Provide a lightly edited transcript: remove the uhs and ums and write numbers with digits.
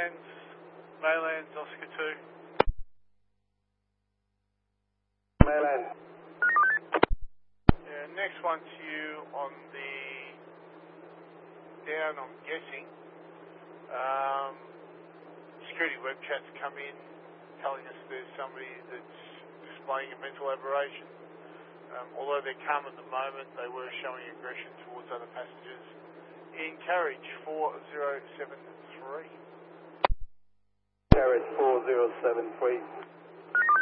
Maylands, Oscar 2. Mayland. Yeah, next one to you on the down, I'm guessing. Security web chats come in telling us there's somebody that's displaying a mental aberration. Although they're calm at the moment, they were showing aggression towards other passengers in carriage 4073. Carriage 4073.